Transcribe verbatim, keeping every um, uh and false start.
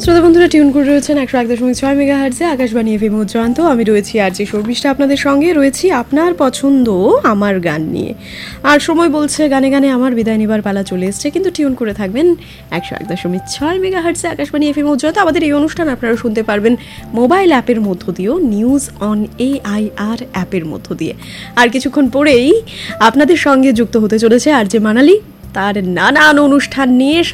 শ্রোতা বন্ধুরা টিউন করে রয়েছেন একশো এক দশমিক ছয় মেগা হার্টজে আকাশবাণী এফএম উজ্জয়ন্ত। আমি রয়েছি আর যে শর্মিষ্ঠা আপনাদের সঙ্গে রয়েছি আপনার পছন্দ আমার গান নিয়ে। আর সময় বলছে গানে গানে আমার বিদায় নেবার পালা চলে এসছে, কিন্তু টিউন করে থাকবেন একশো এক দশমিক ছয় মেগা হার্টজে আকাশবাণী এফএম উজ্জয়ন্ত। আমাদের এই অনুষ্ঠান আপনারা শুনতে পারবেন মোবাইল অ্যাপের মধ্য দিয়েও, নিউজ অন এআইআর অ্যাপের মধ্য দিয়ে। আর কিছুক্ষণ পরেই আপনাদের সঙ্গে যুক্ত হতে চলেছে আর যে মানালি, তার নানান অনুষ্ঠান নিয়ে